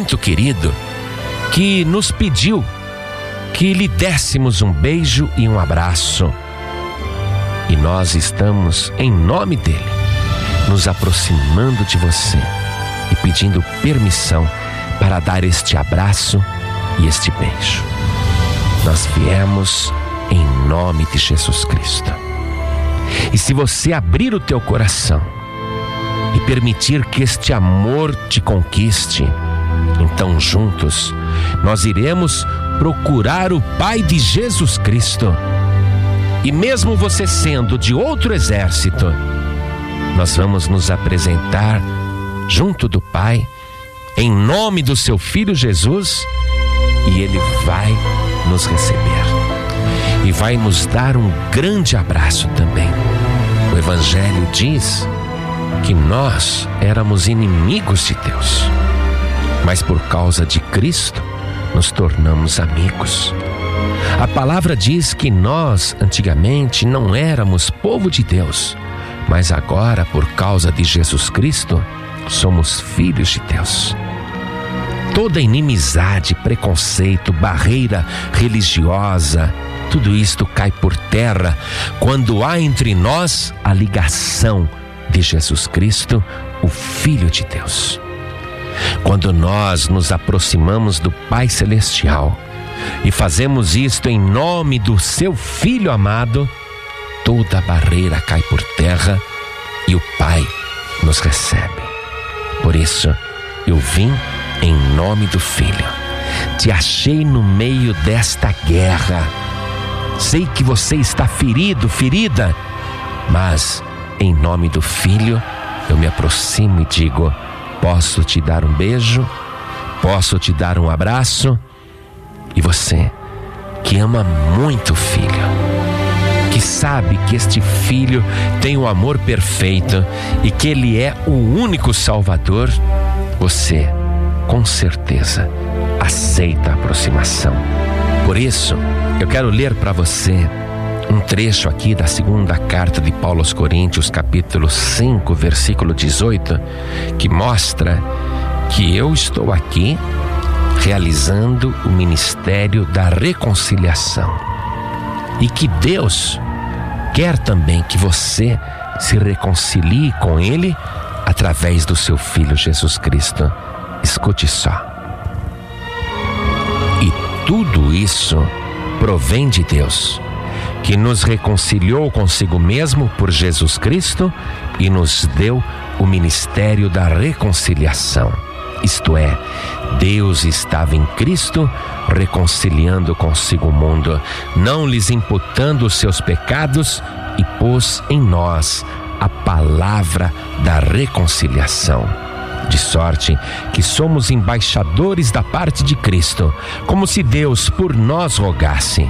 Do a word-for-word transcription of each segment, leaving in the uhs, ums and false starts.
muito querido que nos pediu que lhe dessemos um beijo e um abraço. E nós estamos, em nome dele, nos aproximando de você e pedindo permissão para dar este abraço e este beijo. Nós viemos em nome de Jesus Cristo. E se você abrir o teu coração e permitir que este amor te conquiste, então juntos nós iremos procurar o Pai de Jesus Cristo. E mesmo você sendo de outro exército, nós vamos nos apresentar junto do Pai, em nome do seu Filho Jesus, e Ele vai nos receber e vai nos dar um grande abraço também. O Evangelho diz que nós éramos inimigos de Deus, mas por causa de Cristo nos tornamos amigos. A palavra diz que nós antigamente não éramos povo de Deus, mas agora, por causa de Jesus Cristo, somos filhos de Deus. Toda inimizade, preconceito, barreira religiosa, tudo isto cai por terra quando há entre nós a ligação de Jesus Cristo, o Filho de Deus. Quando nós nos aproximamos do Pai Celestial e fazemos isto em nome do seu Filho amado, toda barreira cai por terra e o Pai nos recebe. Por isso, eu vim em nome do Filho. Te achei no meio desta guerra. Sei que você está ferido, ferida, mas em nome do Filho eu me aproximo e digo: posso te dar um beijo? Posso te dar um abraço? E você, que ama muito o Filho, que sabe que este Filho tem o amor perfeito e que Ele é o único Salvador, você, com certeza, aceita a aproximação. Por isso, eu quero ler para você um trecho aqui da segunda carta de Paulo aos Coríntios, capítulo cinco, versículo dezoito, que mostra que eu estou aqui realizando o ministério da reconciliação e que Deus quer também que você se reconcilie com Ele através do seu Filho Jesus Cristo. Escute só. E tudo isso provém de Deus, que nos reconciliou consigo mesmo por Jesus Cristo e nos deu o ministério da reconciliação. Isto é, Deus estava em Cristo reconciliando consigo o mundo, não lhes imputando os seus pecados, e pôs em nós a palavra da reconciliação. De sorte que somos embaixadores da parte de Cristo, como se Deus por nós rogasse.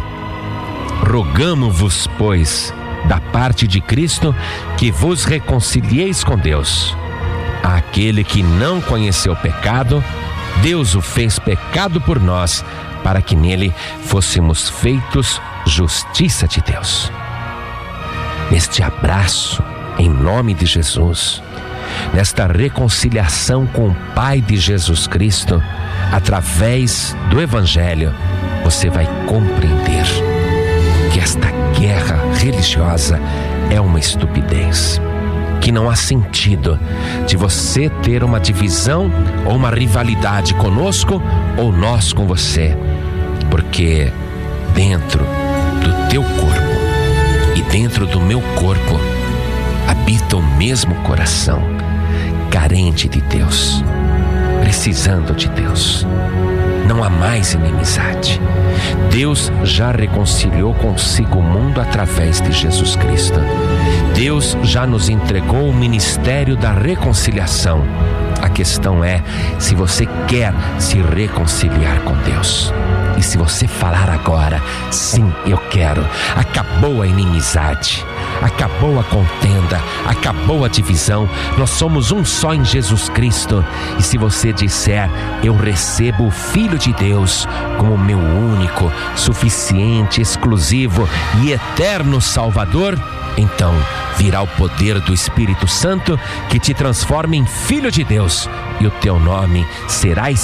Rogamo-vos, pois, da parte de Cristo, que vos reconcilieis com Deus. Aquele que não conheceu pecado, Deus o fez pecado por nós, para que nele fôssemos feitos justiça de Deus. Neste abraço, em nome de Jesus, nesta reconciliação com o Pai de Jesus Cristo, através do Evangelho, você vai compreender que esta guerra religiosa é uma estupidez, que não há sentido de você ter uma divisão ou uma rivalidade conosco ou nós com você, porque dentro do teu corpo e dentro do meu corpo habita o mesmo coração, carente de Deus, precisando de Deus. Não há mais inimizade. Deus já reconciliou consigo o mundo através de Jesus Cristo. Deus já nos entregou o ministério da reconciliação. A questão é se você quer se reconciliar com Deus. E se você falar agora: sim, eu quero, acabou a inimizade, acabou a contenda, acabou a divisão, nós somos um só em Jesus Cristo. E se você disser: eu recebo o Filho de Deus como meu único, suficiente, exclusivo e eterno Salvador, então virá o poder do Espírito Santo que te transforma em filho de Deus, e o teu nome será